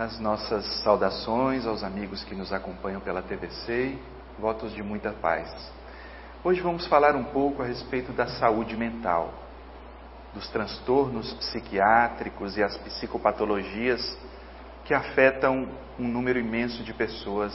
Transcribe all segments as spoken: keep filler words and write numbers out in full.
As nossas saudações aos amigos que nos acompanham pela T V C, votos de muita paz. Hoje vamos falar um pouco a respeito da saúde mental, dos transtornos psiquiátricos e as psicopatologias que afetam um número imenso de pessoas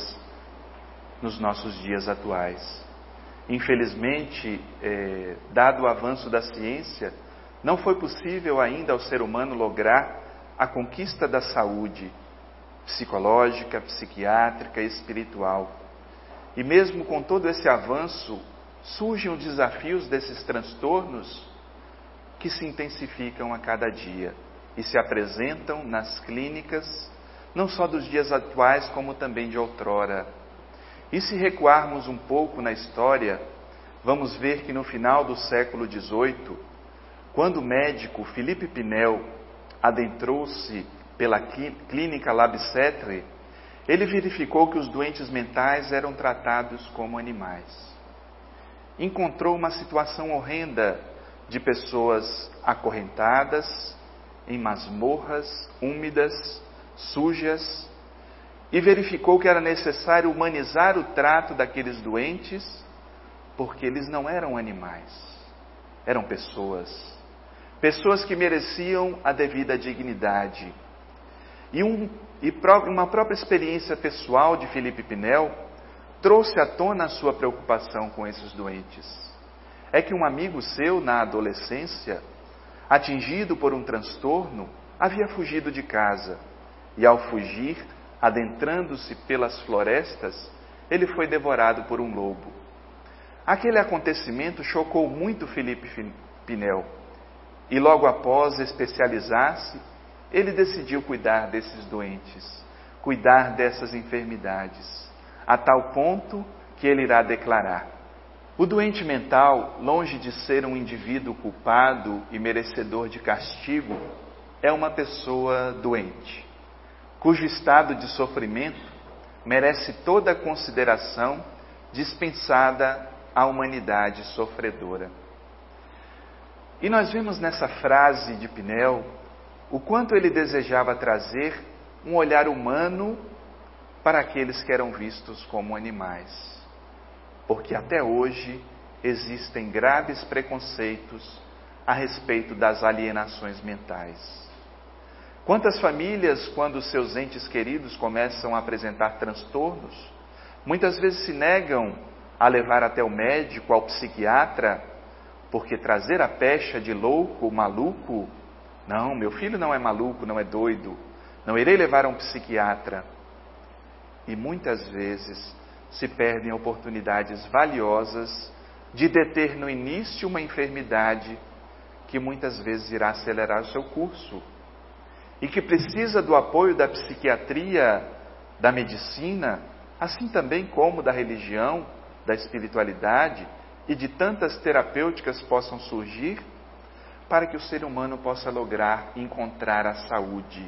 nos nossos dias atuais. Infelizmente, eh, dado o avanço da ciência, não foi possível ainda ao ser humano lograr a conquista da saúde psicológica, psiquiátrica e espiritual. E mesmo com todo esse avanço, surgem os desafios desses transtornos que se intensificam a cada dia e se apresentam nas clínicas, não só dos dias atuais, como também de outrora. E se recuarmos um pouco na história, vamos ver que no final do século dezoito, quando o médico Philippe Pinel adentrou-se pela clínica Labicêtre, ele verificou que os doentes mentais eram tratados como animais. Encontrou uma situação horrenda de pessoas acorrentadas em masmorras úmidas, sujas, e verificou que era necessário humanizar o trato daqueles doentes, porque eles não eram animais, eram pessoas, pessoas que mereciam a devida dignidade. E, um, e uma própria experiência pessoal de Philippe Pinel trouxe à tona a sua preocupação com esses doentes. É que um amigo seu, na adolescência, atingido por um transtorno, havia fugido de casa. E ao fugir, adentrando-se pelas florestas, ele foi devorado por um lobo. Aquele acontecimento chocou muito Philippe Pinel. E logo após especializar-se, ele decidiu cuidar desses doentes, cuidar dessas enfermidades, a tal ponto que ele irá declarar: o doente mental, longe de ser um indivíduo culpado e merecedor de castigo, é uma pessoa doente, cujo estado de sofrimento merece toda a consideração dispensada à humanidade sofredora. E nós vemos nessa frase de Pinel o quanto ele desejava trazer um olhar humano para aqueles que eram vistos como animais. Porque até hoje existem graves preconceitos a respeito das alienações mentais. Quantas famílias, quando seus entes queridos começam a apresentar transtornos, muitas vezes se negam a levar até o médico, ao psiquiatra, porque trazer a pecha de louco, maluco, não, meu filho não é maluco, não é doido, não irei levar a um psiquiatra. E muitas vezes se perdem oportunidades valiosas de deter no início uma enfermidade que muitas vezes irá acelerar o seu curso e que precisa do apoio da psiquiatria, da medicina, assim também como da religião, da espiritualidade e de tantas terapêuticas possam surgir para que o ser humano possa lograr encontrar a saúde.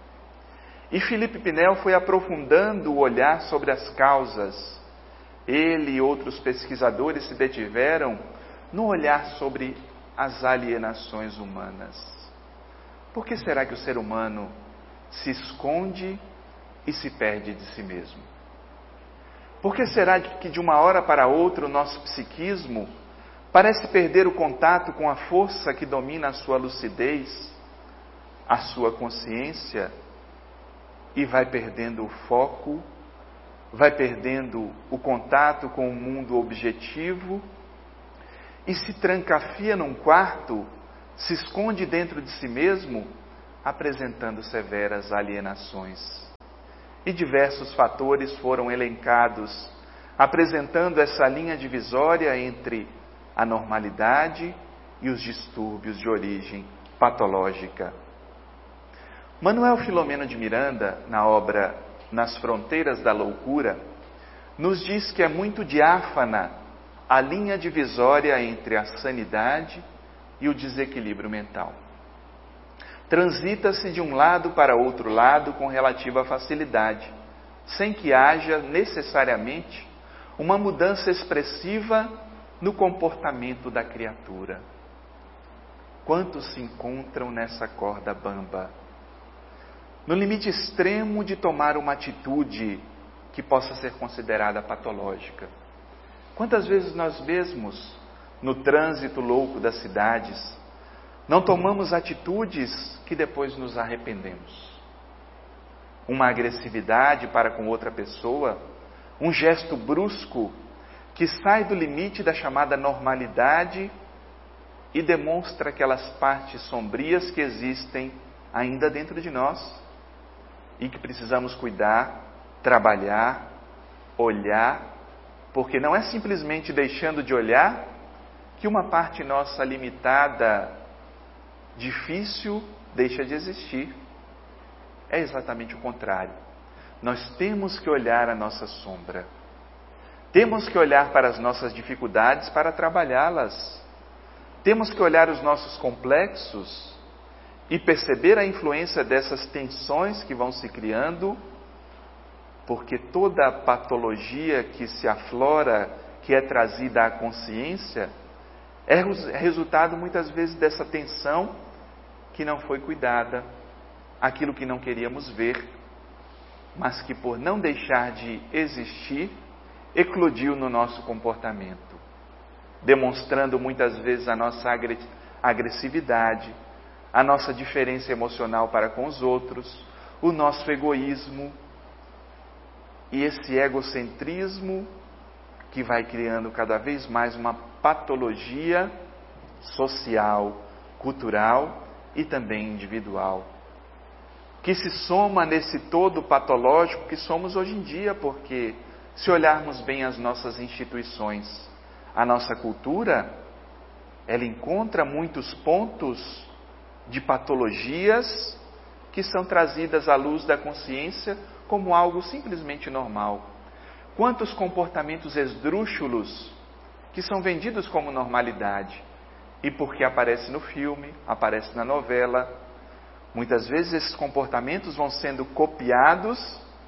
E Philippe Pinel foi aprofundando o olhar sobre as causas. Ele e outros pesquisadores se detiveram no olhar sobre as alienações humanas. Por que será que o ser humano se esconde e se perde de si mesmo? Por que será que de uma hora para outra o nosso psiquismo parece perder o contato com a força que domina a sua lucidez, a sua consciência, e vai perdendo o foco, vai perdendo o contato com o mundo objetivo e se trancafia num quarto, se esconde dentro de si mesmo, apresentando severas alienações. E diversos fatores foram elencados, apresentando essa linha divisória entre a normalidade e os distúrbios de origem patológica. Manuel Filomeno de Miranda, na obra Nas Fronteiras da Loucura, nos diz que é muito diáfana a linha divisória entre a sanidade e o desequilíbrio mental. Transita-se de um lado para outro lado com relativa facilidade, sem que haja necessariamente uma mudança expressiva no comportamento da criatura. Quantos se encontram nessa corda bamba? no limite extremo de tomar uma atitude que possa ser considerada patológica. Quantas vezes nós mesmos, no trânsito louco das cidades, não tomamos atitudes que depois nos arrependemos? Uma agressividade para com outra pessoa, um gesto brusco que sai do limite da chamada normalidade e demonstra aquelas partes sombrias que existem ainda dentro de nós e que precisamos cuidar, trabalhar, olhar, porque não é simplesmente deixando de olhar que uma parte nossa limitada, difícil, deixa de existir. É exatamente o contrário. Nós temos que olhar a nossa sombra. Temos que olhar para as nossas dificuldades para trabalhá-las. Temos que olhar os nossos complexos e perceber a influência dessas tensões que vão se criando, porque toda a patologia que se aflora, que é trazida à consciência, é resultado muitas vezes dessa tensão que não foi cuidada, aquilo que não queríamos ver, mas que por não deixar de existir, eclodiu no nosso comportamento, demonstrando muitas vezes a nossa agressividade, a nossa diferença emocional para com os outros, o nosso egoísmo e esse egocentrismo que vai criando cada vez mais uma patologia social, cultural e também individual, que se soma nesse todo patológico que somos hoje em dia, porque se olharmos bem as nossas instituições, a nossa cultura, ela encontra muitos pontos de patologias que são trazidas à luz da consciência como algo simplesmente normal. Quantos comportamentos esdrúxulos que são vendidos como normalidade, e porque aparece no filme, aparece na novela, muitas vezes esses comportamentos vão sendo copiados,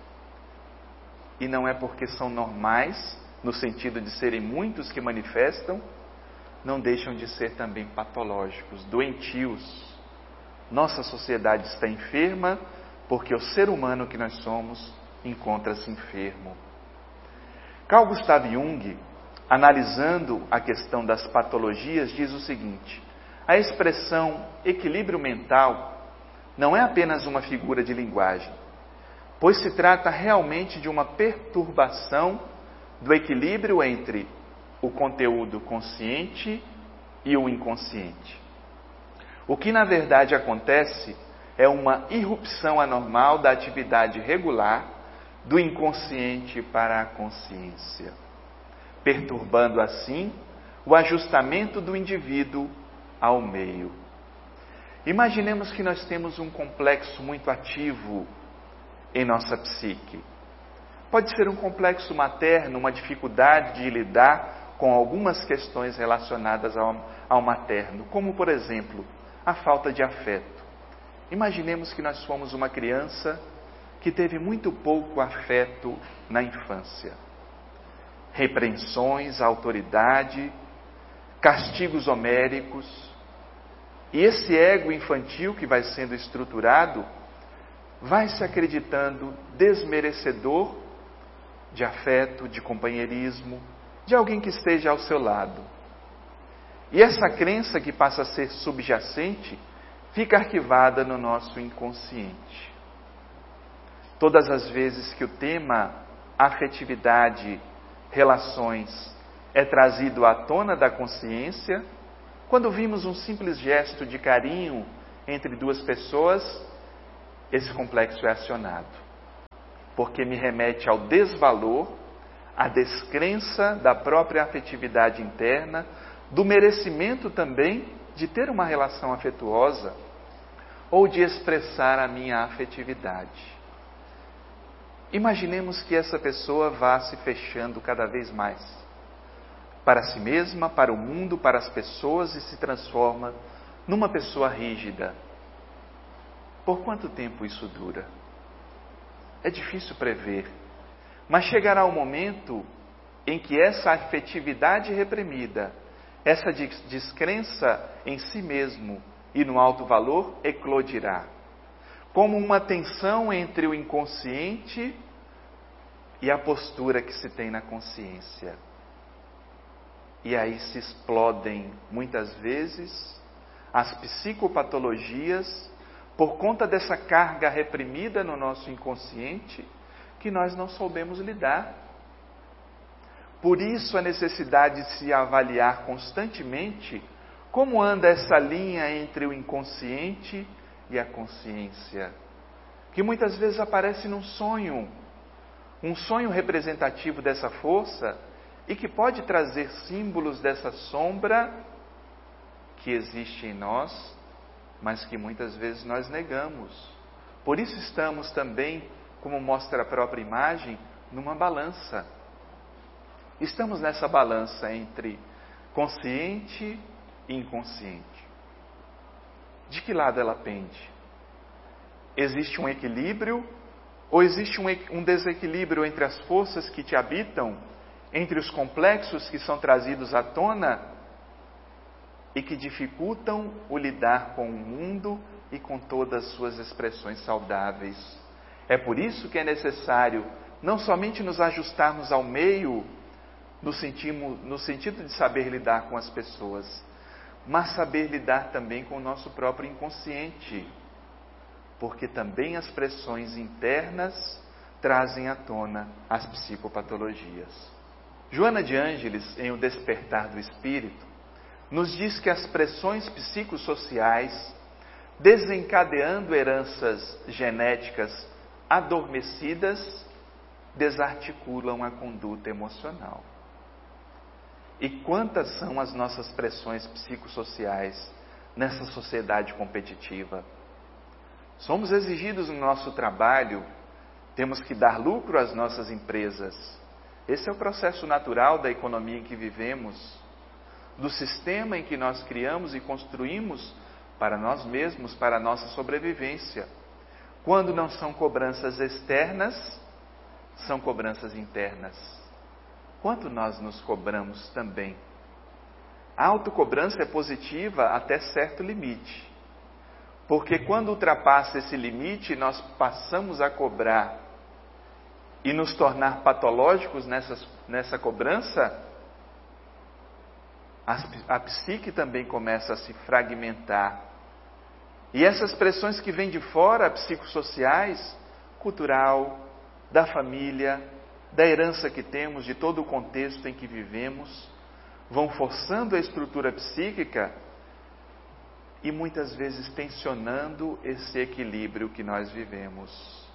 e não é porque são normais, no sentido de serem muitos que manifestam, não deixam de ser também patológicos, doentios. Nossa sociedade está enferma porque o ser humano que nós somos encontra-se enfermo. Carl Gustav Jung, analisando a questão das patologias, diz o seguinte: a expressão equilíbrio mental não é apenas uma figura de linguagem, pois se trata realmente de uma perturbação do equilíbrio entre o conteúdo consciente e o inconsciente. O que na verdade acontece é uma irrupção anormal da atividade regular do inconsciente para a consciência, perturbando assim o ajustamento do indivíduo ao meio. Imaginemos que nós temos um complexo muito ativo em nossa psique. Pode ser um complexo materno, uma dificuldade de lidar com algumas questões relacionadas ao, ao materno, como por exemplo, a falta de afeto. Imaginemos que nós fomos uma criança que teve muito pouco afeto na infância. Repreensões à autoridade, castigos homéricos, e esse ego infantil que vai sendo estruturado, vai se acreditando desmerecedor de afeto, de companheirismo, de alguém que esteja ao seu lado. E essa crença que passa a ser subjacente, fica arquivada no nosso inconsciente. Todas as vezes que o tema afetividade, relações, é trazido à tona da consciência, quando vimos um simples gesto de carinho entre duas pessoas, esse complexo é acionado, porque me remete ao desvalor, à descrença da própria afetividade interna, do merecimento também de ter uma relação afetuosa ou de expressar a minha afetividade. Imaginemos que essa pessoa vá se fechando cada vez mais para si mesma, para o mundo, para as pessoas e se transforma numa pessoa rígida. Por quanto tempo isso dura? É difícil prever, mas chegará o momento em que essa afetividade reprimida, essa descrença em si mesmo e no alto valor eclodirá. como uma tensão entre o inconsciente e a postura que se tem na consciência. E aí se explodem, muitas vezes, as psicopatologias por conta dessa carga reprimida no nosso inconsciente que nós não soubemos lidar. Por isso a necessidade de se avaliar constantemente como anda essa linha entre o inconsciente e a consciência, que muitas vezes aparece num sonho, um sonho representativo dessa força e que pode trazer símbolos dessa sombra que existe em nós, mas que muitas vezes nós negamos. Por isso estamos também, como mostra a própria imagem, numa balança. Estamos nessa balança entre consciente e inconsciente. De que lado ela pende? Existe um equilíbrio ou existe um, um desequilíbrio entre as forças que te habitam, entre os complexos que são trazidos à tona e que dificultam o lidar com o mundo e com todas as suas expressões saudáveis? É por isso que é necessário não somente nos ajustarmos ao meio, no sentido, no sentido de saber lidar com as pessoas, mas saber lidar também com o nosso próprio inconsciente, porque também as pressões internas trazem à tona as psicopatologias. Joana de Ângeles, em O Despertar do Espírito, nos diz que as pressões psicossociais, desencadeando heranças genéticas adormecidas, desarticulam a conduta emocional. E quantas são as nossas pressões psicossociais nessa sociedade competitiva? Somos exigidos no nosso trabalho, temos que dar lucro às nossas empresas. Esse é o processo natural da economia em que vivemos, do sistema em que nós criamos e construímos para nós mesmos, para a nossa sobrevivência. Quando não são cobranças externas, são cobranças internas. Quanto nós nos cobramos também? A autocobrança é positiva até certo limite. Porque quando ultrapassa esse limite, nós passamos a cobrar e nos tornar patológicos nessas, nessa cobrança, a, a psique também começa a se fragmentar. E essas pressões que vêm de fora, psicossociais, cultural, da família, da herança que temos, de todo o contexto em que vivemos, vão forçando a estrutura psíquica e muitas vezes tensionando esse equilíbrio que nós vivemos.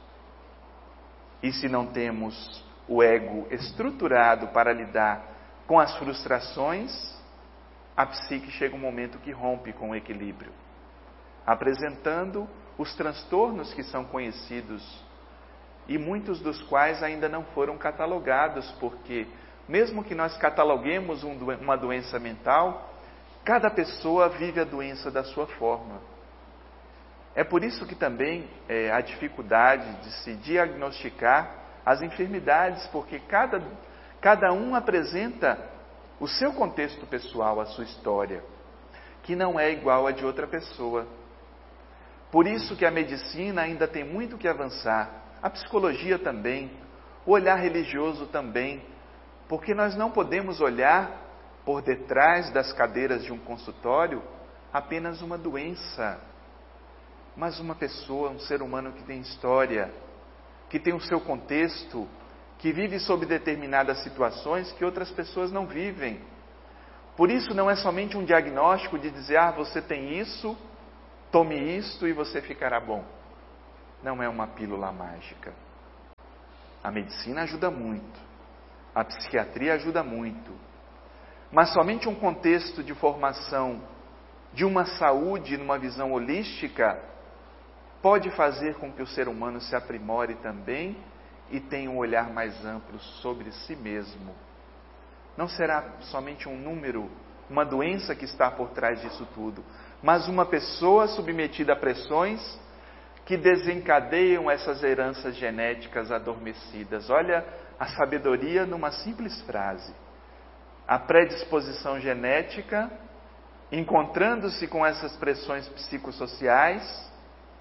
E se não temos o ego estruturado para lidar com as frustrações, a psique chega um momento que rompe com o equilíbrio, apresentando os transtornos que são conhecidos e muitos dos quais ainda não foram catalogados, porque mesmo que nós cataloguemos um, uma doença mental, cada pessoa vive a doença da sua forma. É por isso que também é, a dificuldade de se diagnosticar as enfermidades, porque cada, cada um apresenta o seu contexto pessoal, a sua história, que não é igual a de outra pessoa. Por isso que a medicina ainda tem muito que avançar, a psicologia também, o olhar religioso também, porque nós não podemos olhar por detrás das cadeiras de um consultório apenas uma doença, mas uma pessoa, um ser humano que tem história, que tem o seu contexto, que vive sob determinadas situações que outras pessoas não vivem. Por isso não é somente um diagnóstico de dizer, ah, você tem isso, tome isto e você ficará bom. Não é uma pílula mágica. A medicina ajuda muito, a psiquiatria ajuda muito, mas somente um contexto de formação de uma saúde numa visão holística pode fazer com que o ser humano se aprimore também e tenha um olhar mais amplo sobre si mesmo. Não será somente um número, uma doença que está por trás disso tudo, mas uma pessoa submetida a pressões que desencadeiam essas heranças genéticas adormecidas. Olha a sabedoria numa simples frase. A predisposição genética, encontrando-se com essas pressões psicossociais,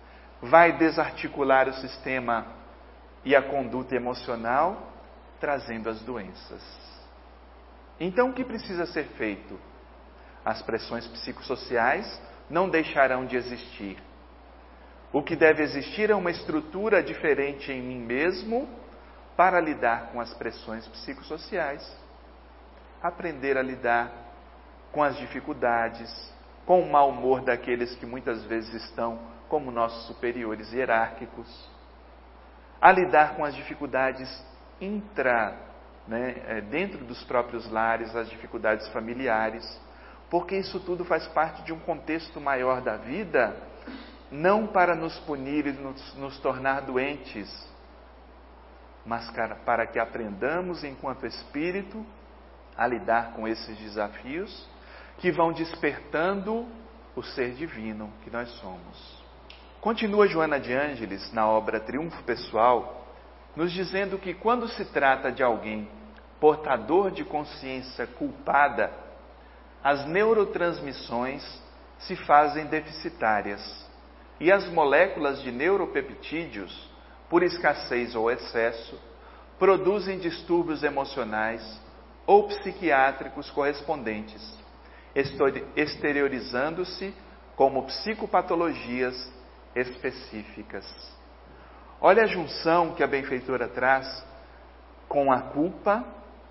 vai desarticular o sistema e a conduta emocional, trazendo as doenças. Então, o que precisa ser feito? As pressões psicossociais não deixarão de existir. O que deve existir é uma estrutura diferente em mim mesmo para lidar com as pressões psicossociais. Aprender a lidar com as dificuldades, com o mau humor daqueles que muitas vezes estão como nossos superiores hierárquicos. A lidar com as dificuldades intra, né, dentro dos próprios lares, as dificuldades familiares, porque isso tudo faz parte de um contexto maior da vida, não para nos punir e nos, nos tornar doentes, mas para que aprendamos enquanto espírito a lidar com esses desafios que vão despertando o ser divino que nós somos. Continua Joana de Ângeles na obra Triunfo Pessoal, nos dizendo que quando se trata de alguém portador de consciência culpada, as neurotransmissões se fazem deficitárias e as moléculas de neuropeptídeos, por escassez ou excesso, produzem distúrbios emocionais ou psiquiátricos correspondentes, exteriorizando-se como psicopatologias específicas. Olha a junção que a benfeitora traz com a culpa,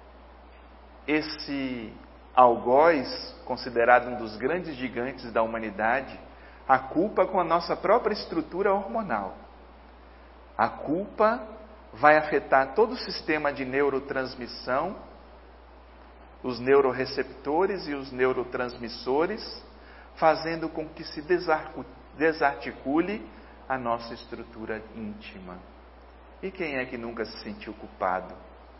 esse algoz, considerado um dos grandes gigantes da humanidade, a culpa com a nossa própria estrutura hormonal. A culpa vai afetar todo o sistema de neurotransmissão, os neuroreceptores e os neurotransmissores, fazendo com que se desarticule a nossa estrutura íntima. E quem é que nunca se sentiu culpado?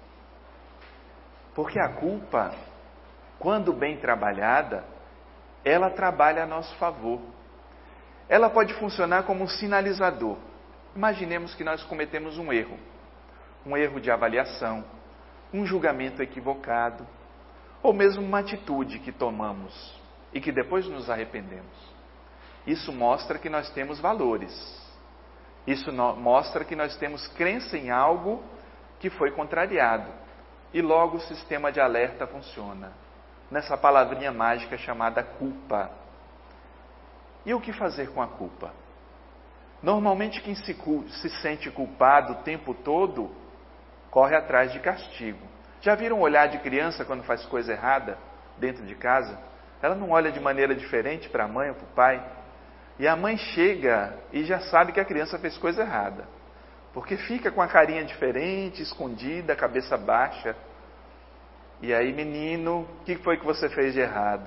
Porque a culpa, quando bem trabalhada, ela trabalha a nosso favor. Ela pode funcionar como um sinalizador. Imaginemos que nós cometemos um erro, um erro de avaliação, um julgamento equivocado, ou mesmo uma atitude que tomamos e que depois nos arrependemos. Isso mostra que nós temos valores. Isso no- mostra que nós temos crença em algo que foi contrariado. E logo o sistema de alerta funciona. Nessa palavrinha mágica chamada culpa. E o que fazer com a culpa? Normalmente quem se, cul- se sente culpado o tempo todo, corre atrás de castigo. Já viram o olhar de criança quando faz coisa errada dentro de casa? Ela não olha de maneira diferente para a mãe ou para o pai. E a mãe chega e já sabe que a criança fez coisa errada. Porque fica com a carinha diferente, escondida, cabeça baixa. E aí, menino, o que foi que você fez de errado?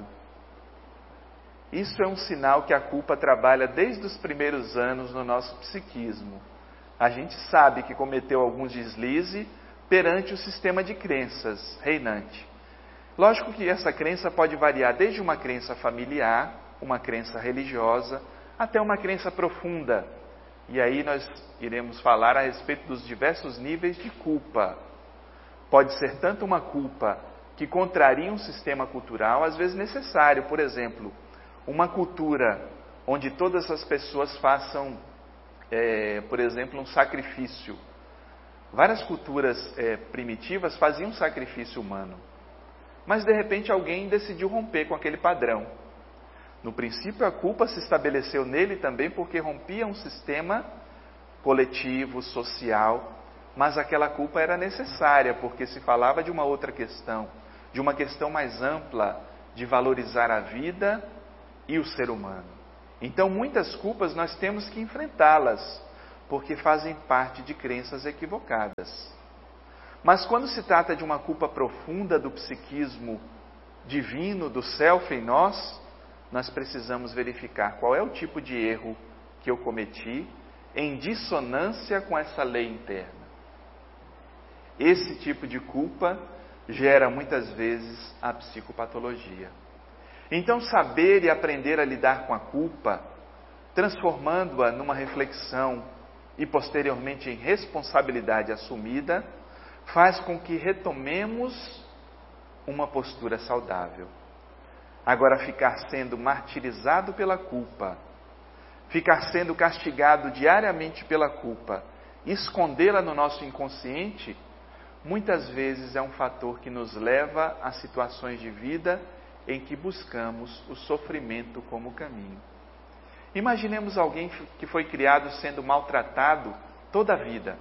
Isso é um sinal que a culpa trabalha desde os primeiros anos no nosso psiquismo. A gente sabe que cometeu algum deslize perante o sistema de crenças reinante. Lógico que essa crença pode variar desde uma crença familiar, uma crença religiosa, até uma crença profunda. E aí nós iremos falar a respeito dos diversos níveis de culpa. Pode ser tanto uma culpa que contraria um sistema cultural, às vezes necessário. Por exemplo, uma cultura onde todas as pessoas façam, é, por exemplo, um sacrifício. Várias culturas é, primitivas faziam sacrifício humano. Mas, de repente, alguém decidiu romper com aquele padrão. No princípio, a culpa se estabeleceu nele também porque rompia um sistema coletivo, social, mas aquela culpa era necessária porque se falava de uma outra questão, de uma questão mais ampla, de valorizar a vida e o ser humano. Então, muitas culpas nós temos que enfrentá-las, porque fazem parte de crenças equivocadas. Mas quando se trata de uma culpa profunda do psiquismo divino, do self em nós, nós precisamos verificar qual é o tipo de erro que eu cometi em dissonância com essa lei interna. Esse tipo de culpa gera muitas vezes a psicopatologia. Então, saber e aprender a lidar com a culpa, transformando-a numa reflexão e posteriormente em responsabilidade assumida, faz com que retomemos uma postura saudável. Agora, ficar sendo martirizado pela culpa, ficar sendo castigado diariamente pela culpa, escondê-la no nosso inconsciente, muitas vezes é um fator que nos leva a situações de vida em que buscamos o sofrimento como caminho. Imaginemos alguém que foi criado sendo maltratado toda a vida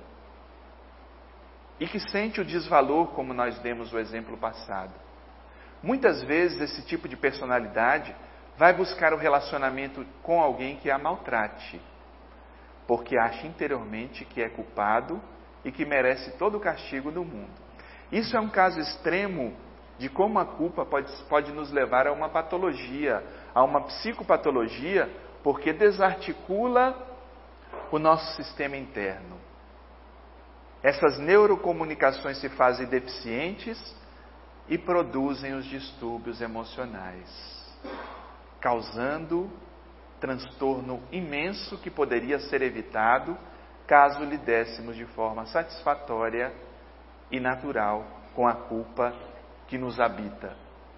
e que sente o desvalor, como nós demos o exemplo passado. Muitas vezes esse tipo de personalidade vai buscar o relacionamento com alguém que a maltrate, porque acha interiormente que é culpado e que merece todo o castigo do mundo. Isso é um caso extremo de como a culpa pode, pode nos levar a uma patologia, a uma psicopatologia, porque desarticula o nosso sistema interno. Essas neurocomunicações se fazem deficientes e produzem os distúrbios emocionais, causando transtorno imenso que poderia ser evitado caso lidéssemos de forma satisfatória e natural com a culpa que nos habita.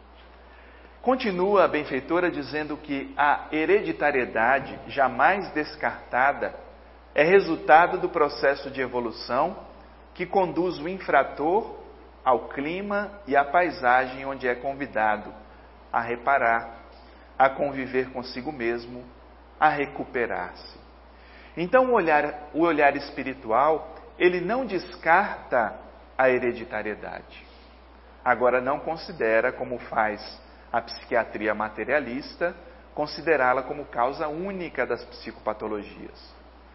Continua a benfeitora dizendo que a hereditariedade, jamais descartada, é resultado do processo de evolução que conduz o infrator ao clima e à paisagem onde é convidado a reparar, a conviver consigo mesmo, a recuperar-se. Então o olhar, o olhar espiritual, ele não descarta a hereditariedade. Agora não considera, como faz a psiquiatria materialista, considerá-la como causa única das psicopatologias.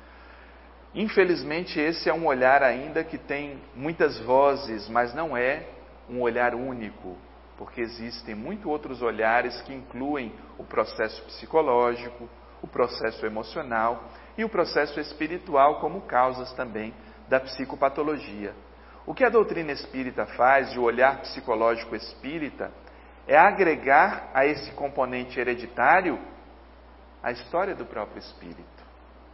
Infelizmente esse é um olhar ainda que tem muitas vozes, mas não é um olhar único, porque existem muitos outros olhares que incluem o processo psicológico, o processo emocional e o processo espiritual como causas também da psicopatologia. O que a doutrina espírita faz, e o olhar psicológico espírita, é agregar a esse componente hereditário a história do próprio espírito.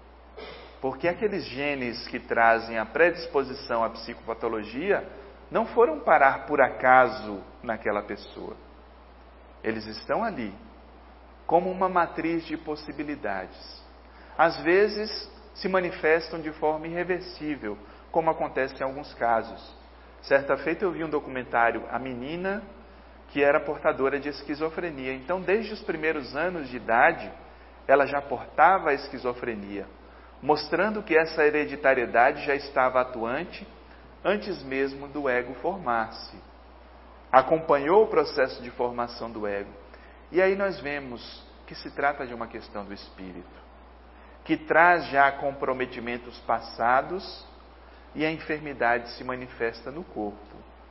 Porque aqueles genes que trazem a predisposição à psicopatologia não foram parar por acaso naquela pessoa. Eles estão ali, como uma matriz de possibilidades. Às vezes se manifestam de forma irreversível, como acontece em alguns casos. Certa feita eu vi um documentário, a menina que era portadora de esquizofrenia. Então, desde os primeiros anos de idade, ela já portava a esquizofrenia, mostrando que essa hereditariedade já estava atuante antes mesmo do ego formar-se. Acompanhou o processo de formação do ego. E aí nós vemos que se trata de uma questão do espírito, que traz já comprometimentos passados e a enfermidade se manifesta no corpo.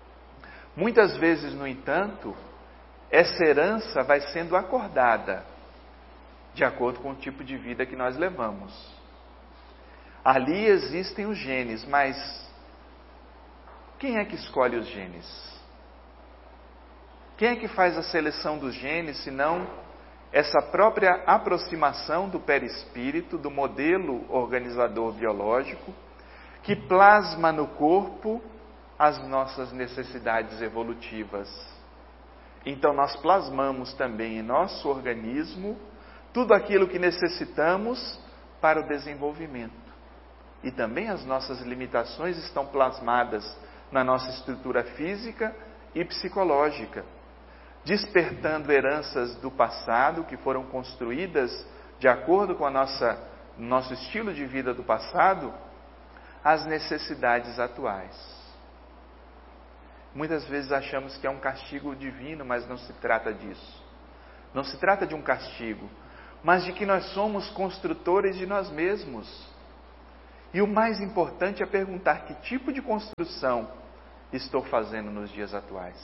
Muitas vezes, no entanto, essa herança vai sendo acordada de acordo com o tipo de vida que nós levamos. Ali existem os genes, mas quem é que escolhe os genes? Quem é que faz a seleção dos genes, senão essa própria aproximação do perispírito, do modelo organizador biológico, que plasma no corpo as nossas necessidades evolutivas. Então nós plasmamos também em nosso organismo tudo aquilo que necessitamos para o desenvolvimento. E também as nossas limitações estão plasmadas na nossa estrutura física e psicológica, despertando heranças do passado que foram construídas de acordo com a nossa, nosso estilo de vida do passado, às necessidades atuais. Muitas vezes achamos que é um castigo divino, mas não se trata disso. Não se trata de um castigo, mas de que nós somos construtores de nós mesmos. E o mais importante é perguntar que tipo de construção estou fazendo nos dias atuais.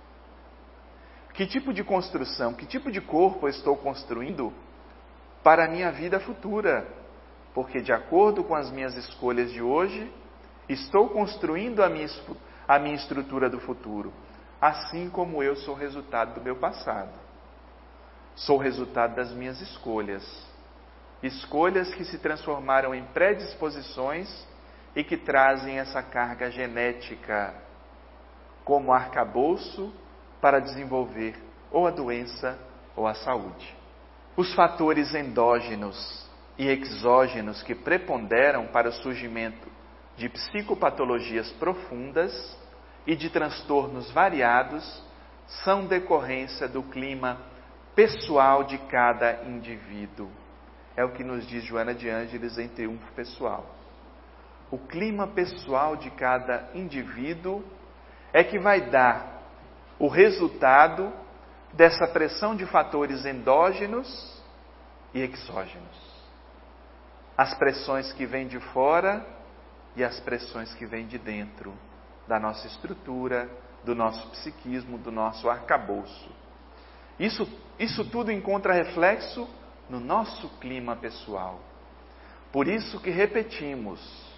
Que tipo de construção, que tipo de corpo eu estou construindo para a minha vida futura? Porque de acordo com as minhas escolhas de hoje, estou construindo a minha, a minha estrutura do futuro, assim como eu sou resultado do meu passado. Sou resultado das minhas escolhas. Escolhas que se transformaram em predisposições e que trazem essa carga genética como arcabouço para desenvolver ou a doença ou a saúde. Os fatores endógenos e exógenos que preponderam para o surgimento de psicopatologias profundas e de transtornos variados são decorrência do clima pessoal de cada indivíduo. É o que nos diz Joana de Ângeles em Triunfo Pessoal. O clima pessoal de cada indivíduo é que vai dar o resultado dessa pressão de fatores endógenos e exógenos. As pressões que vêm de fora e as pressões que vêm de dentro da nossa estrutura, do nosso psiquismo, do nosso arcabouço. Isso, isso tudo encontra reflexo no nosso clima pessoal. Por isso que repetimos,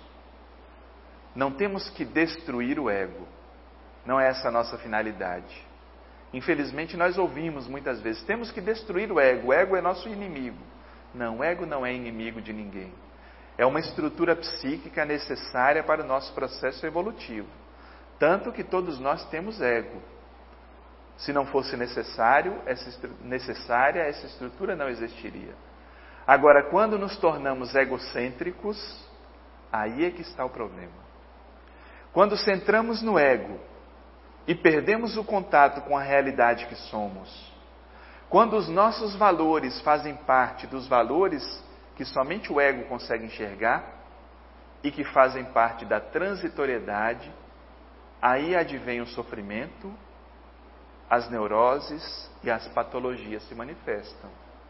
não temos que destruir o ego. Não é essa a nossa finalidade. Infelizmente nós ouvimos muitas vezes, temos que destruir o ego, o ego é nosso inimigo. Não, o ego não é inimigo de ninguém. É uma estrutura psíquica necessária para o nosso processo evolutivo. Tanto que todos nós temos ego. Se não fosse necessário, essa estru- necessária, essa estrutura não existiria. Agora, quando nos tornamos egocêntricos, aí é que está o problema. Quando centramos no ego e perdemos o contato com a realidade que somos, quando os nossos valores fazem parte dos valores que somente o ego consegue enxergar e que fazem parte da transitoriedade, aí advém o sofrimento, as neuroses e as patologias se manifestam.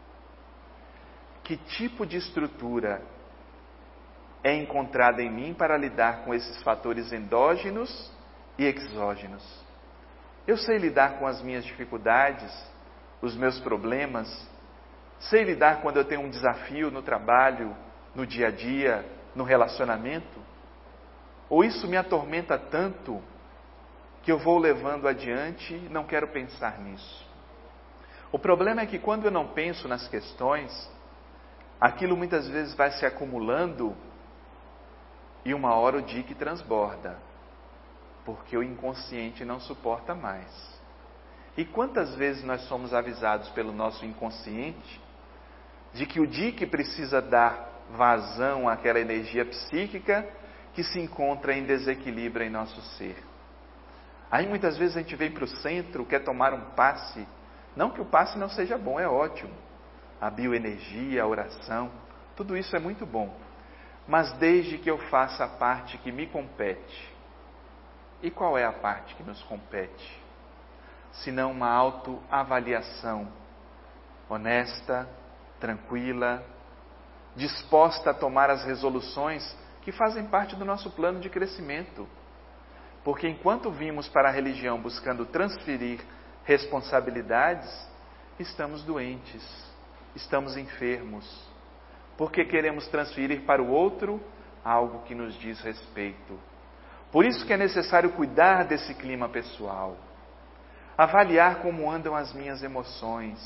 Que tipo de estrutura é encontrada em mim para lidar com esses fatores endógenos e exógenos? Eu sei lidar com as minhas dificuldades, os meus problemas, sei lidar quando eu tenho um desafio no trabalho, no dia a dia, no relacionamento? Ou isso me atormenta tanto que eu vou levando adiante e não quero pensar nisso? O problema é que quando eu não penso nas questões, aquilo muitas vezes vai se acumulando e uma hora o dique transborda, porque o inconsciente não suporta mais. E quantas vezes nós somos avisados pelo nosso inconsciente de que o dique precisa dar vazão àquela energia psíquica que se encontra em desequilíbrio em nosso ser. Aí muitas vezes a gente vem para o centro, quer tomar um passe. Não que o passe não seja bom, é ótimo. A bioenergia, a oração, tudo isso é muito bom. Mas desde que eu faça a parte que me compete. E qual é a parte que nos compete? Senão uma autoavaliação honesta, tranquila, disposta a tomar as resoluções que fazem parte do nosso plano de crescimento. Porque enquanto vimos para a religião buscando transferir responsabilidades, estamos doentes, estamos enfermos. Porque queremos transferir para o outro algo que nos diz respeito. Por isso que é necessário cuidar desse clima pessoal. Avaliar como andam as minhas emoções.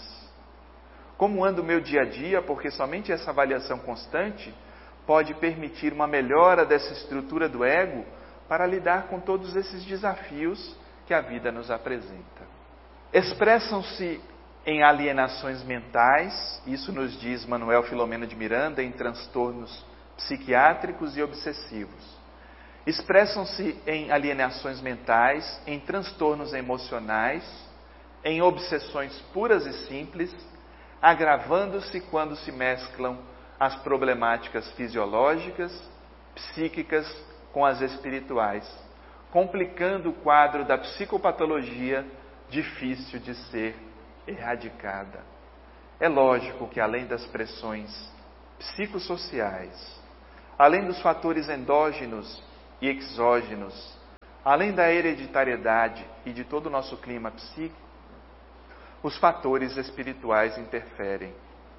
Como anda o meu dia a dia, porque somente essa avaliação constante pode permitir uma melhora dessa estrutura do ego para lidar com todos esses desafios que a vida nos apresenta. Expressam-se em alienações mentais, isso nos diz Manuel Filomeno de Miranda, em transtornos psiquiátricos e obsessivos. Expressam-se em alienações mentais, em transtornos emocionais, em obsessões puras e simples, agravando-se quando se mesclam as problemáticas fisiológicas, psíquicas com as espirituais, complicando o quadro da psicopatologia difícil de ser erradicada. É lógico que além das pressões psicossociais, além dos fatores endógenos e exógenos, além da hereditariedade e de todo o nosso clima psíquico, os fatores espirituais interferem.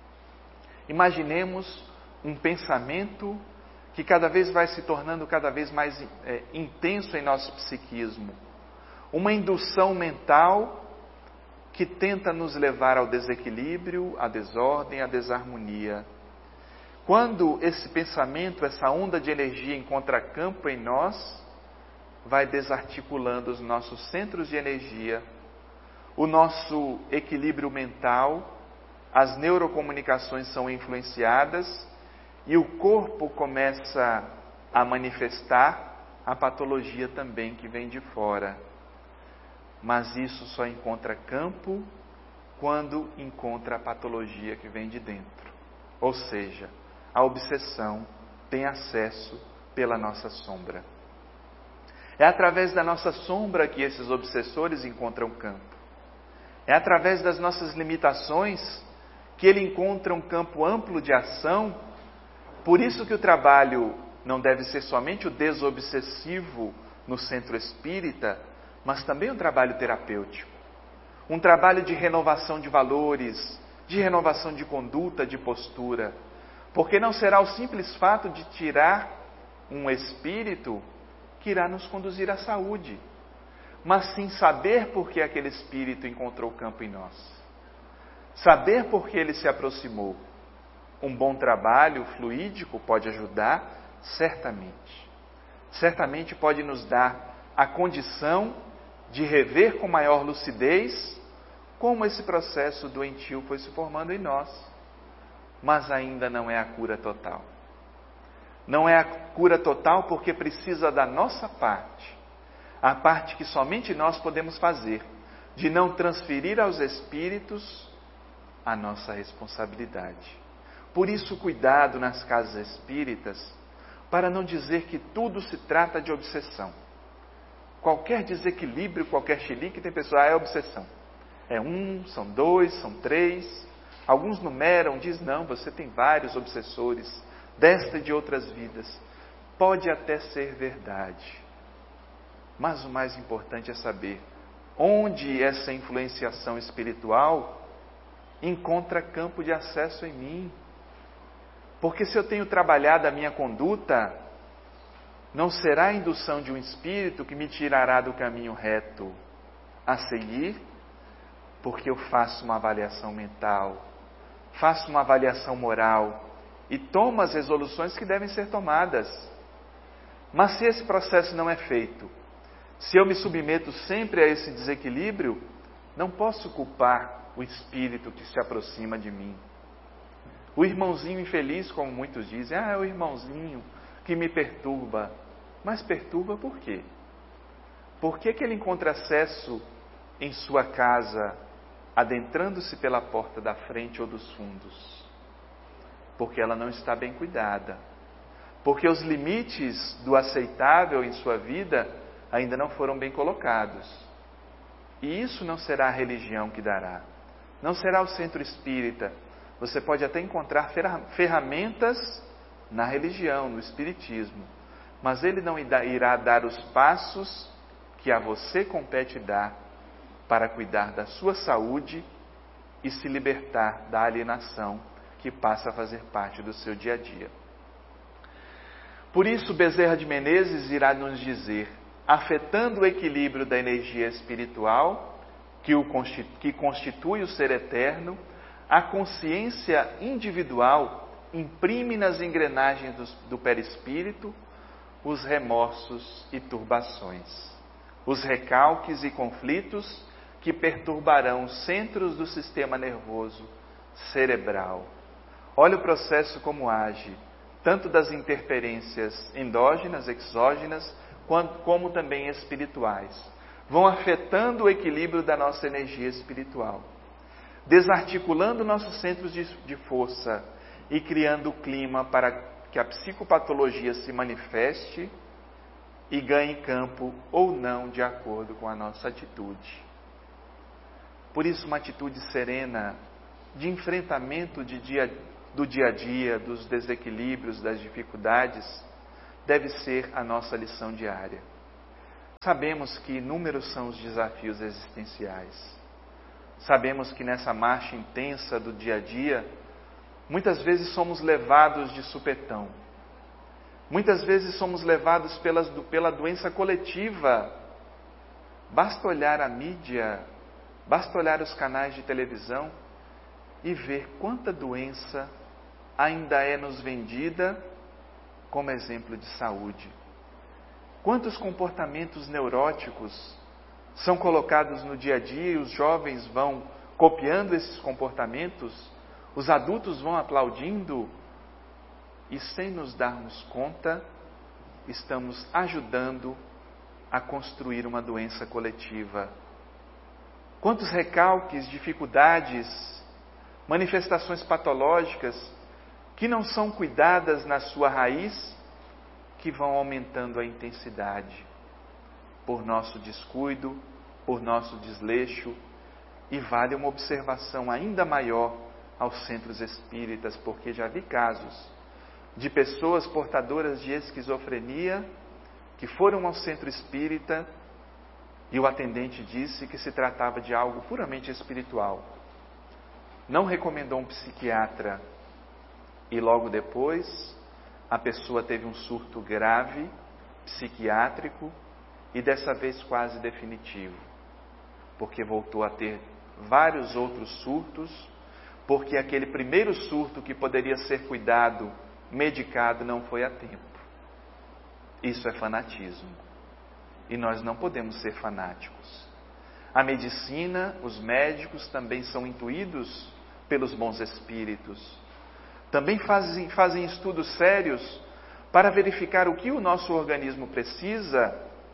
Imaginemos um pensamento que cada vez vai se tornando cada vez mais é, intenso em nosso psiquismo. Uma indução mental que tenta nos levar ao desequilíbrio, à desordem, à desarmonia. Quando esse pensamento, essa onda de energia encontra campo em nós, vai desarticulando os nossos centros de energia, o nosso equilíbrio mental, as neurocomunicações são influenciadas e o corpo começa a manifestar a patologia também que vem de fora. Mas isso só encontra campo quando encontra a patologia que vem de dentro. Ou seja, a obsessão tem acesso pela nossa sombra. É através da nossa sombra que esses obsessores encontram campo. É através das nossas limitações que ele encontra um campo amplo de ação. Por isso que o trabalho não deve ser somente o desobsessivo no centro espírita, mas também um trabalho terapêutico. Um trabalho de renovação de valores, de renovação de conduta, de postura. Porque não será o simples fato de tirar um espírito que irá nos conduzir à saúde, mas sim saber por que aquele espírito encontrou campo em nós. Saber por que ele se aproximou. Um bom trabalho fluídico pode ajudar, certamente. Certamente pode nos dar a condição de rever com maior lucidez como esse processo doentio foi se formando em nós. Mas ainda não é a cura total. Não é a cura total porque precisa da nossa parte. A parte que somente nós podemos fazer, de não transferir aos espíritos a nossa responsabilidade. Por isso, cuidado nas casas espíritas, para não dizer que tudo se trata de obsessão. Qualquer desequilíbrio, qualquer chilique, tem pessoa, ah, é obsessão. É um, são dois, são três. Alguns numeram, diz, não, você tem vários obsessores, desta e de outras vidas. Pode até ser verdade. Mas o mais importante é saber onde essa influenciação espiritual encontra campo de acesso em mim. Porque se eu tenho trabalhado a minha conduta, não será a indução de um espírito que me tirará do caminho reto a seguir, porque eu faço uma avaliação mental, faço uma avaliação moral e tomo as resoluções que devem ser tomadas. Mas se esse processo não é feito, se eu me submeto sempre a esse desequilíbrio, não posso culpar o espírito que se aproxima de mim. O irmãozinho infeliz, como muitos dizem, ah, é o irmãozinho que me perturba. Mas perturba por quê? Por que que ele encontra acesso em sua casa, adentrando-se pela porta da frente ou dos fundos? Porque ela não está bem cuidada. Porque os limites do aceitável em sua vida ainda não foram bem colocados. E isso não será a religião que dará. Não será o centro espírita. Você pode até encontrar ferramentas na religião, no espiritismo. Mas ele não irá dar os passos que a você compete dar para cuidar da sua saúde e se libertar da alienação que passa a fazer parte do seu dia a dia. Por isso, Bezerra de Menezes irá nos dizer, afetando o equilíbrio da energia espiritual, que, o constitu- que constitui o ser eterno, a consciência individual imprime nas engrenagens do, do perispírito os remorsos e turbações, os recalques e conflitos que perturbarão os centros do sistema nervoso cerebral. Olha o processo como age, tanto das interferências endógenas, exógenas, como também espirituais. Vão afetando o equilíbrio da nossa energia espiritual, desarticulando nossos centros de, de força e criando o clima para que a psicopatologia se manifeste e ganhe campo ou não de acordo com a nossa atitude. Por isso, uma atitude serena de enfrentamento de dia, do dia a dia, dos desequilíbrios, das dificuldades, deve ser a nossa lição diária. Sabemos que inúmeros são os desafios existenciais. Sabemos que nessa marcha intensa do dia a dia, muitas vezes somos levados de supetão. Muitas vezes somos levados pelas, pela doença coletiva. Basta olhar a mídia, basta olhar os canais de televisão e ver quanta doença ainda é nos vendida como exemplo de saúde. Quantos comportamentos neuróticos são colocados no dia a dia e os jovens vão copiando esses comportamentos, os adultos vão aplaudindo e, sem nos darmos conta, estamos ajudando a construir uma doença coletiva. Quantos recalques, dificuldades, manifestações patológicas que não são cuidadas na sua raiz, que vão aumentando a intensidade por nosso descuido, por nosso desleixo. E vale uma observação ainda maior aos centros espíritas, porque já vi casos de pessoas portadoras de esquizofrenia que foram ao centro espírita e o atendente disse que se tratava de algo puramente espiritual. Não recomendou um psiquiatra e logo depois a pessoa teve um surto grave, psiquiátrico e dessa vez quase definitivo, porque voltou a ter vários outros surtos, porque aquele primeiro surto que poderia ser cuidado, medicado, não foi a tempo. Isso é fanatismo. E nós não podemos ser fanáticos. A medicina, os médicos também são intuídos pelos bons espíritos. Também fazem, fazem estudos sérios para verificar o que o nosso organismo precisa.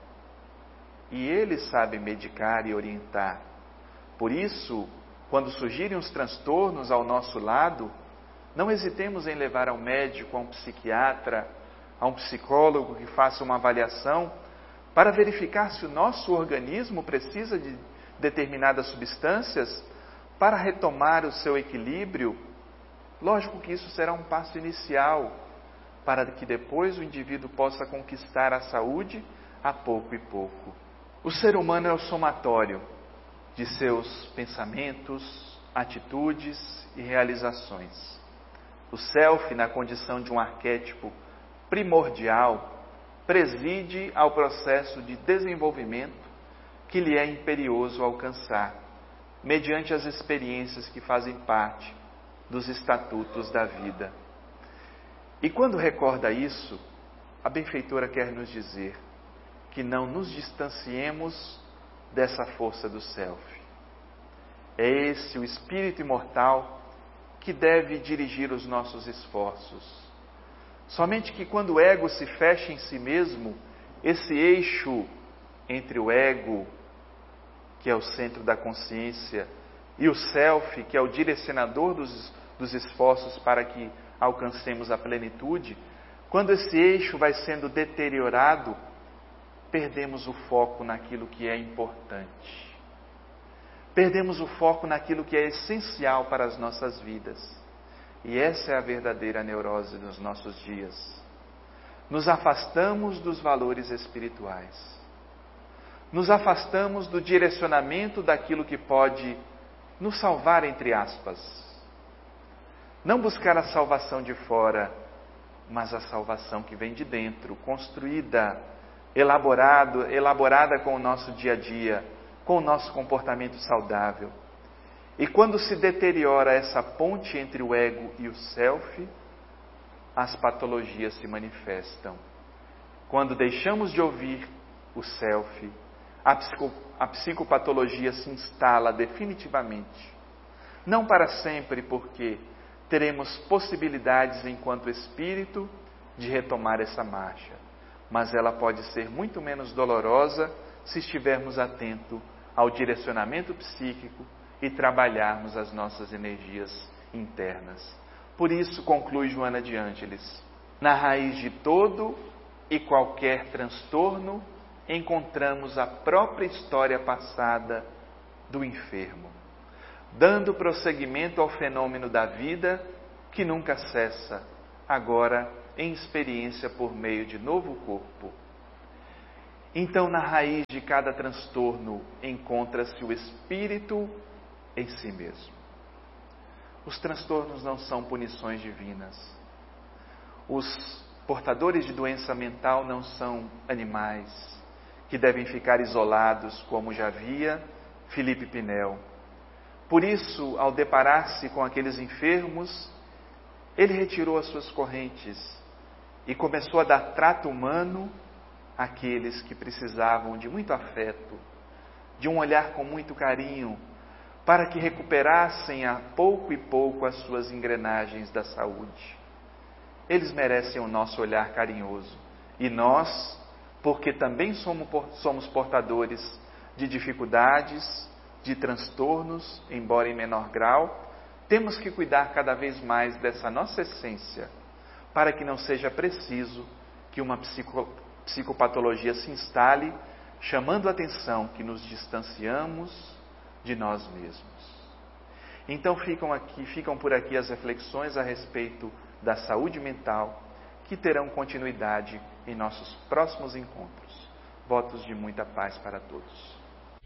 E eles sabem medicar e orientar. Por isso, quando surgirem os transtornos ao nosso lado, não hesitemos em levar ao médico, a um psiquiatra, a um psicólogo que faça uma avaliação para verificar se o nosso organismo precisa de determinadas substâncias para retomar o seu equilíbrio. Lógico que isso será um passo inicial para que depois o indivíduo possa conquistar a saúde a pouco e pouco. O ser humano é o somatório de seus pensamentos, atitudes e realizações. O self, na condição de um arquétipo primordial, preside ao processo de desenvolvimento que lhe é imperioso alcançar, mediante as experiências que fazem parte dos estatutos da vida. E quando recorda isso, a benfeitora quer nos dizer que não nos distanciemos dessa força do self. É esse o espírito imortal que deve dirigir os nossos esforços. Somente que quando o ego se fecha em si mesmo, esse eixo entre o ego, que é o centro da consciência, e o self, que é o direcionador dos, dos esforços para que alcancemos a plenitude, quando esse eixo vai sendo deteriorado, perdemos o foco naquilo que é importante. Perdemos o foco naquilo que é essencial para as nossas vidas. E essa é a verdadeira neurose dos nossos dias. Nos afastamos dos valores espirituais. Nos afastamos do direcionamento daquilo que pode nos salvar, entre aspas. Não buscar a salvação de fora, mas a salvação que vem de dentro, construída, elaborado, elaborada com o nosso dia a dia, com o nosso comportamento saudável. E quando se deteriora essa ponte entre o ego e o self, as patologias se manifestam. Quando deixamos de ouvir o self, a, psico, a psicopatologia se instala definitivamente. Não para sempre, porque teremos possibilidades enquanto espírito de retomar essa marcha. Mas ela pode ser muito menos dolorosa se estivermos atentos ao direcionamento psíquico e trabalharmos as nossas energias internas. Por isso, conclui Joana de Ângeles, na raiz de todo e qualquer transtorno, encontramos a própria história passada do enfermo, dando prosseguimento ao fenômeno da vida que nunca cessa, agora em experiência por meio de novo corpo. Então, na raiz de cada transtorno encontra-se o espírito em si mesmo. Os transtornos não são punições divinas. Os portadores de doença mental não são animais que devem ficar isolados, como já via Felipe Pinel. Por isso, ao deparar-se com aqueles enfermos, ele retirou as suas correntes e começou a dar trato humano àqueles que precisavam de muito afeto, de um olhar com muito carinho, para que recuperassem a pouco e pouco as suas engrenagens da saúde. eles merecem o nosso olhar carinhoso. E nós, porque também somos portadores de dificuldades, de transtornos, embora em menor grau, temos que cuidar cada vez mais dessa nossa essência, para que não seja preciso que uma psico, psicopatologia se instale, chamando a atenção que nos distanciamos de nós mesmos. Então ficam aqui, ficam por aqui as reflexões a respeito da saúde mental, que terão continuidade em nossos próximos encontros. Votos de muita paz para todos.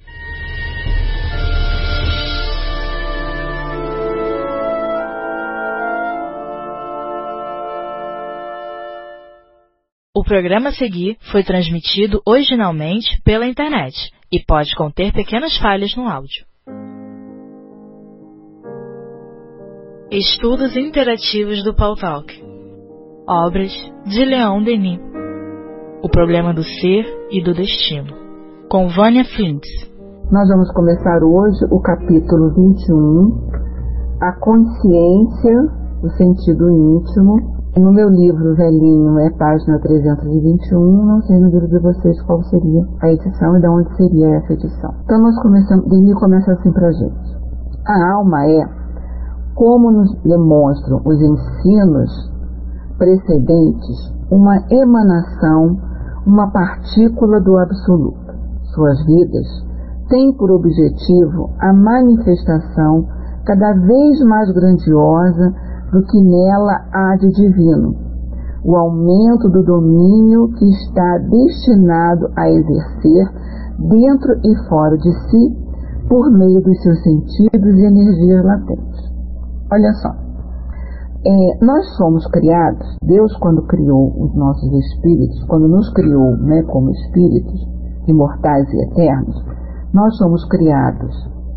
O programa a seguir foi transmitido originalmente pela internet e pode conter pequenas falhas no áudio. Estudos interativos do Paul Talk. Obras de Leon Denis. O problema do ser e do destino. Com Vânia Flintz. Nós vamos começar hoje o capítulo vinte e um, A Consciência, o Sentido Íntimo. No meu livro velhinho é página trezentos e vinte e um, não sei no livro de vocês qual seria a edição e de onde seria essa edição. Então nós começamos, Denis começa assim pra gente. A alma é, como nos demonstram os ensinos precedentes, uma emanação, uma partícula do absoluto. Suas vidas têm por objetivo a manifestação cada vez mais grandiosa do que nela há de divino, o aumento do domínio que está destinado a exercer dentro e fora de si por meio dos seus sentidos e energias latentes. Olha só, é, nós somos criados, Deus quando criou os nossos espíritos, quando nos criou, né, como espíritos imortais e eternos, nós somos criados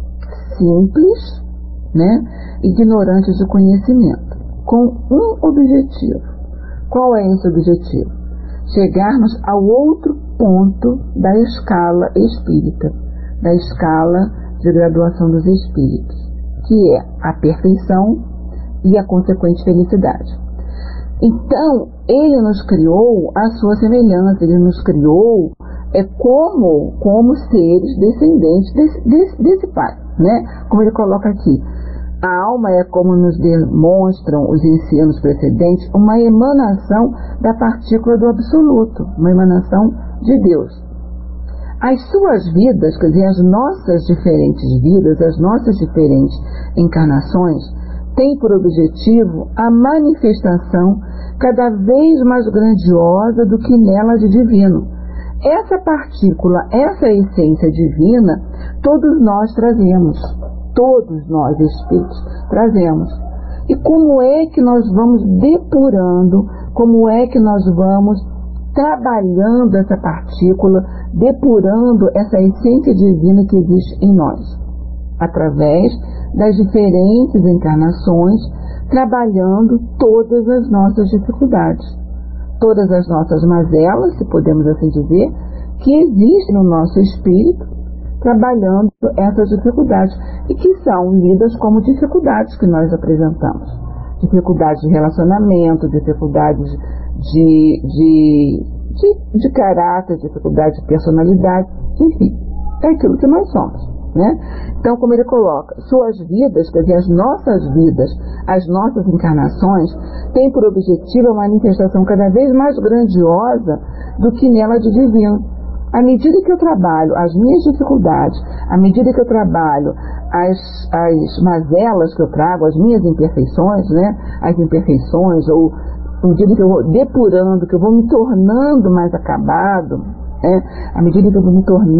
simples, né, ignorantes de conhecimento, com um objetivo. Qual é esse objetivo? Chegarmos ao outro ponto da escala espírita, da escala de graduação dos espíritos, que é a perfeição e a consequente felicidade. Então, Ele nos criou à sua semelhança, Ele nos criou é como, como seres descendentes desse, desse, desse Pai, né? Como ele coloca aqui, a alma é, como nos demonstram os ensinos precedentes, uma emanação da partícula do absoluto, uma emanação de Deus. As suas vidas, quer dizer, as nossas diferentes vidas, as nossas diferentes encarnações, têm por objetivo a manifestação cada vez mais grandiosa do que nela de divino. Essa partícula, essa essência divina, todos nós trazemos, todos nós espíritos trazemos. E como é que nós vamos depurando, como é que nós vamos trabalhando essa partícula, depurando essa essência divina que existe em nós? Através das diferentes encarnações, trabalhando todas as nossas dificuldades, todas as nossas mazelas, se podemos assim dizer, que existem no nosso espírito, trabalhando essas dificuldades, e que são lidas como dificuldades que nós apresentamos. Dificuldades de relacionamento, dificuldades de, de, de, de caráter, dificuldades de personalidade, enfim, é aquilo que nós somos, né? Então, como ele coloca, suas vidas, quer dizer, as nossas vidas, as nossas encarnações, têm por objetivo a manifestação cada vez mais grandiosa do que nela de divino. À medida que eu trabalho as minhas dificuldades, à medida que eu trabalho as, as mazelas que eu trago, as minhas imperfeições, né, as imperfeições, ou à medida que eu vou depurando, que eu vou me tornando mais acabado, né, à medida que eu vou me tornando